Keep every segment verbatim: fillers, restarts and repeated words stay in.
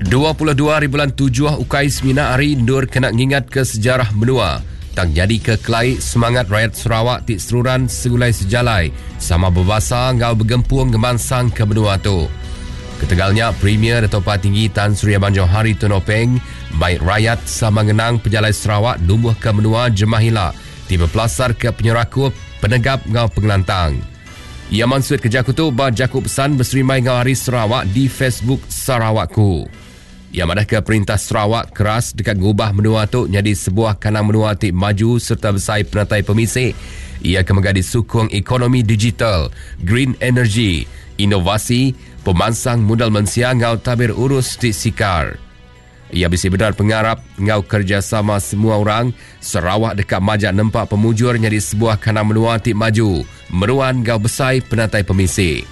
dua puluh dua hari bulan tujuh ukai semina hari Nur kena ngingat ke sejarah menua. Tang jadi ke kelai semangat rakyat Sarawak ti seruran segulai sejalai sama berbasa ngau bergempung gemansang ke menua tu. Ketegalnya Premier Dato' Tinggi Tan Sri Abang Johari Tunopeng baik rakyat sama ngenang pejalai Sarawak numbuh ke menua Jemahila tiba pelasar ke penyerakup penegap ngau pengelantang. Ia mansut kerja kutu bah jakub pesan berserimai ngau hari Sarawak di Facebook Sarawakku. Ia madah ke perintah Sarawak keras dekat ngubah menua tu jadi sebuah kanang menua ti maju serta bersai penatai pemisik. Ia akan menjadi sukung ekonomi digital, green energy, inovasi, pemansang modal mensia ngau tabir urus ti sikar. Ia bisi benar pengarap ngau kerjasama semua orang Sarawak dekat majak nempak pemujur jadi sebuah kanang menua ti maju, meruan ngau besai penatai pemisik.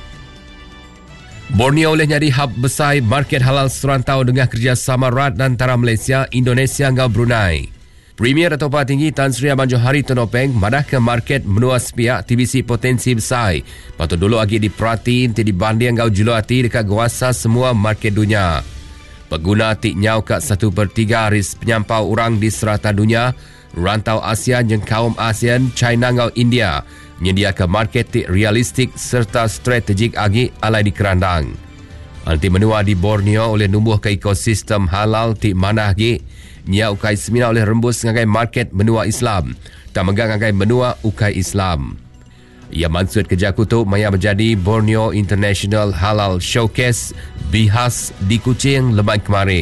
Borneo oleh jadi hub besar market halal serantau dengan kerjasama erat antara Malaysia, Indonesia dan Brunei. Premier Dato' Tinggi Tan Sri Abang Johari Tunopeng madah ke market menua sepiak T B C potensi besar. Patut dulu lagi diperhatiin ti dibanding ngau julati dekat kuasa semua market dunia. Pengguna tik nyau kat satu per tiga aris penyampau orang di serata dunia, rantau ASEAN dan kaum ASEAN, China dan India. Menyediakan market tik realistik serta strategik agi alai di kerandang. Anti menua di Borneo oleh numbuh ke ekosistem halal tik manah agi. Nya ukai semina oleh rembus ngagai market menua Islam. Tak megang ngagai menua ukai Islam. Ia maksud kerja kutu maya menjadi Borneo International Halal Showcase bihas di Kuching leban kemari.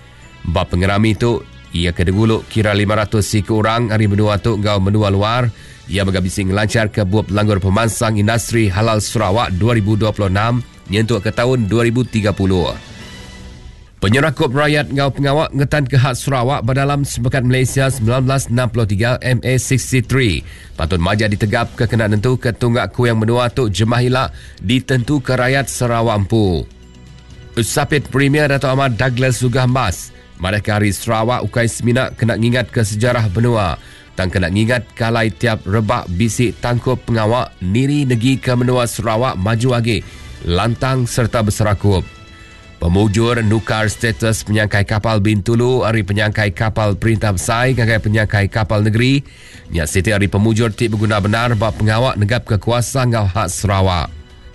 Bab pengerami tu, ia kedeguluk kira lima ratus siku orang hari menua tu ngau menua luar. Ia bergabising lancar ke buat pelanggur pemansang industri halal Sarawak dua ribu dua puluh enam nyentuh ke tahun dua ribu tiga puluh. Penyerakup rakyat ngau pengawak ngetan ke hak Sarawak berdalam Sepekan Malaysia sembilan belas enam puluh tiga M A enam puluh tiga. Patut majak ditegap ke kena tentu ke tunggak ku yang menua tu Jemahila ditentu ke rakyat Sarawak empu. Usapit Premier Dato' Ahmad Douglas Sugah Mas. Madakah hari Sarawak ukai semina kena ngingat ke sejarah benua. Tang kena ngingat kalai tiap rebak bisik tangkup pengawak niri negi ke menua Sarawak maju lagi, lantang serta berserakup. Pemujur nukar status penyangkai kapal Bintulu hari penyangkai kapal perintah besar ngagai penyangkai kapal negeri. Nyak siti hari pemujur tik berguna benar bab pengawak negap kekuasa ngau hak Sarawak.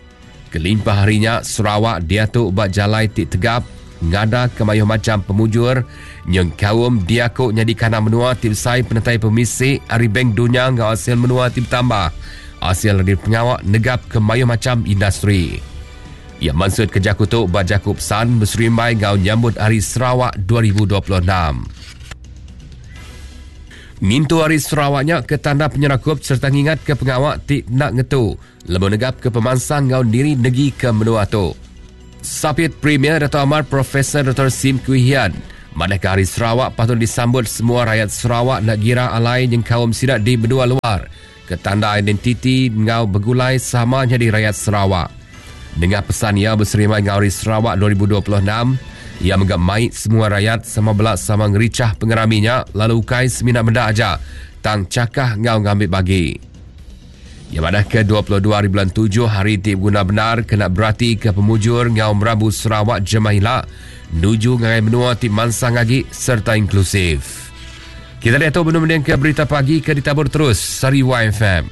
Kelimpah harinya Sarawak dia tu bab jalai tik tegap ngada kemayuh macam pemujur yang kaum dia kok jadi kana menua tim sai penatai pemisik hari bank dunia ngau hasil menua tim tambah hasil dari pengawak negap kemayuh macam industri. Ia maksud kerja kutuk bajakup san berserimai ngau nyambut hari Sarawak dua ribu dua puluh enam. Ngintu hari Sarawaknya ke tanda penyerakup serta ngingat ke pengawak tik nak ngetu lebo negap ke pemansang ngau diri negi ke menua tu. Sapit Premier Dato' Amar Profesor Doktor Sim Kuihian. Manakah hari Sarawak patut disambut semua rakyat Sarawak nak gira alai yang kaum sidak di benua luar. Ketanda identiti ngau bergulai sama jadi rakyat Sarawak. Dengan pesan ia berserimai ngau hari Sarawak dua ribu dua puluh enam, ia menggap semua rakyat sama belak sama ngericah pengeraminya lalu ukai semina benda aja. Tang cakah ngau ngambil bagi. Yang mana ke dua puluh dua hari bulan tujuh hari tip guna benar kena berarti ke pemujur ngau merabu Sarawak Jemahila nuju ngai menua tip mansang lagi serta inklusif. Kita lihat tahu benda-benda ke berita pagi ke ditabur terus Sari Y F M.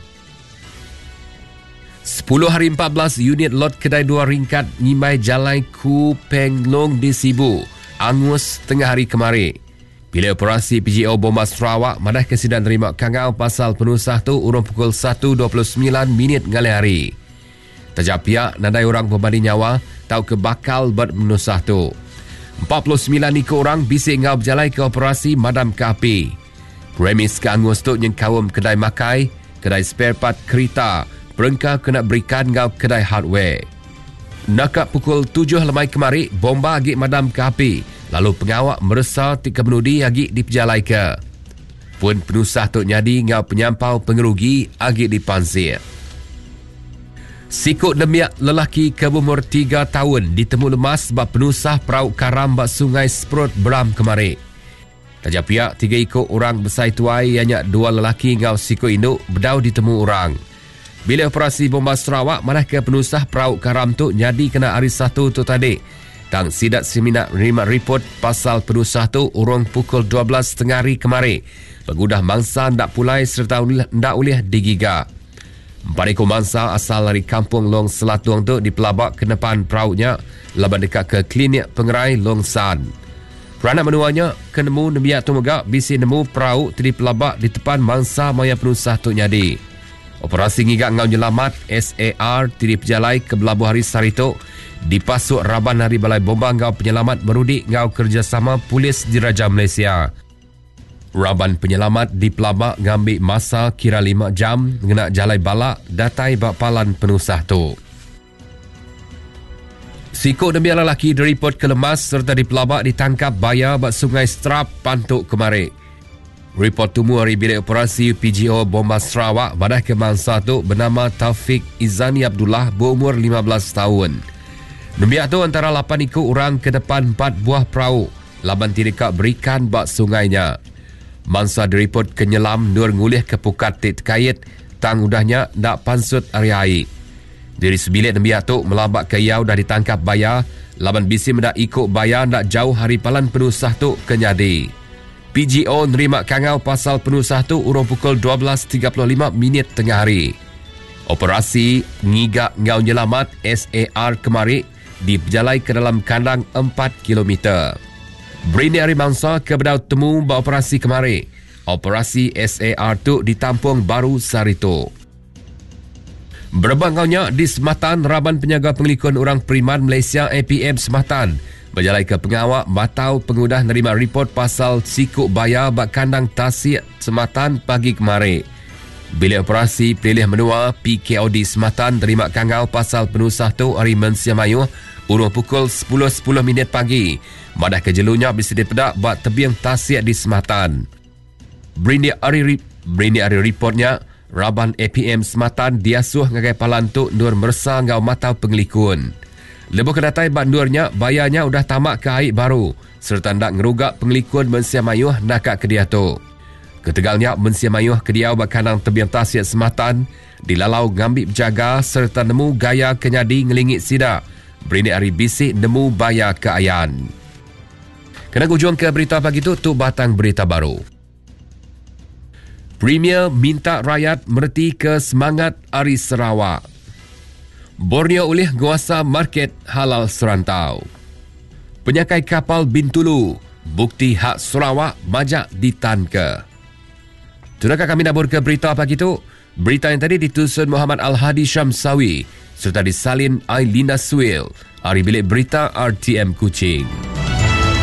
sepuluh hari empat belas unit lot kedai dua ringkat ngimai jalai ku Penglong di Sibu angus tengah hari kemari. Bila operasi P G O Bomba Sarawak madah kesidang terima kangau pasal penusah tu urung pukul satu dua puluh sembilan minit ngalih hari. Tajak pihak nadai orang pembanding nyawa tahu ke bakal buat penusah tu. empat puluh sembilan ikut orang bisik ngau berjalai ke operasi madam ke api. Premis ke angus tu yang kaum kedai makai, kedai spare part kereta, perengkau kena berikan ngau kedai hardware. Nakak pukul tujuh lemai kemari, bomba agik madam ke api. Lalu pengawak meresa tika menudi agik diperjalai ke. Pun penusah tu nyadi ngau penyampau pengerugi agik dipansir. Sikut demiak lelaki ke umur tiga tahun ditemu lemas bab penusah perahu karam bak sungai Sprot Beram kemari. Tajak pihak tiga ikut orang besar tuai hanya dua lelaki ngau sikut induk berdau ditemu orang. Bila operasi bomba Sarawak manah ke penusah perahu karam tu nyadi kena hari satu tu tadi. Tang sidat seminar menerima report pasal penusah tu urung pukul dua belas tengah hari kemarin. Pengudah mangsa ndak pulai serta ndak ulih digiga. Empat ekor mangsa asal dari kampung Long Selatuang tu dipelabak ke depan perahunya laban dekat ke klinik pengerai Long San. Peranak menuanya kenemu nemiak tu megak bisi nemu perahu tu dipelabak di depan mangsa maya penusah tu nyadi. Operasi ngigak ngau nyelamat S A R tiri pejalai ke Belabuh Hari Sarito dipasuk Raban Hari Balai Bomba ngau penyelamat merudik ngau kerjasama Polis Diraja Malaysia. Raban penyelamat dipelabak ngambil masa kira lima jam ngena jalai balak datai bakpalan penusah tu. Sikok demiak lelaki direport kelemas serta dipelabak ditangkap bayar bak Sungai Strap Pantuk kemarin. Report tumu hari bilik operasi P G O Bomba Sarawak badah ke mangsa tu bernama Taufik Izani Abdullah berumur lima belas tahun. Demiak tu antara lapan ikut orang ke depan empat buah perahu laban tirika berikan bak sungainya. Mangsa direport kenyelam nur ngulih ke pukat tik terkait tang udahnya ndak pansut area air. Dari sebilik demiak tu melabak ke iau dah ditangkap bayar laban bisi mendak ikut bayar ndak jauh hari palan penusah tu kenyadi. P G O nerima kangau pasal penusah tu urung pukul dua belas tiga puluh lima minit tengah hari. Operasi ngigak ngau nyelamat S A R kemari diperjalai ke dalam kandang empat kilometer. Brini hari mangsa ke bedau temu ba operasi kemari. Operasi S A R tu ditampung Baru Sarito. Berbang ngaunya di Sematan, Raban Penjaga Pengelikun Orang Periman Malaysia A P M Sematan berjalai ke pengawak batau pengudah nerima report pasal sikuk bayar bak kandang Tasik Sematan pagi kemarin. Bilik operasi Pelilih Menua P K O D Sematan terima kangau pasal penusah tu hari Mensia Mayuh urung pukul sepuluh sepuluh minit pagi. Madah kejelunya bisa dipedak bak tebing Tasik di Sematan. Brini hari Brini hari reportnya Raban A P M Sematan diasuh ngagai palantuk nur mersa ngau matau pengelikun. Lebuh kedatai bandurnya bayarnya udah tamak ke air baru serta ndak ngerugak pengelikun Mensia Mayuh nakak ke dia tu. Ketegalnya Mensia Mayuh ke dia bakandang tebing Tasik Sematan dilalau ngambil jaga serta nemu gaya kenyadi ngelingit sidak. Brini hari bisik nemu bayar ke ayan. Kena hujung ke berita pagi tu tu batang berita baru. Premier minta rakyat mereti ke semangat Hari Sarawak. Borneo ulih guasa market halal serantau. Penyakai kapal Bintulu, bukti hak Sarawak majak ditanka. Sudahkah kami nabur ke berita pagi tu? Berita yang tadi ditusun Muhammad Al-Hadi Syamsawi serta disalin Ailina Suil. Hari bilik berita R T M Kuching.